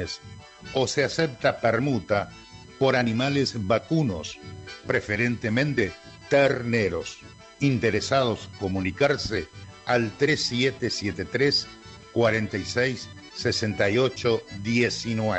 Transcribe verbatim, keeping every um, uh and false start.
vacunaciones o se acepta permuta por animales vacunos, preferentemente terneros. Interesados comunicarse al tres siete siete tres, cuatro seis, seis ocho uno nueve.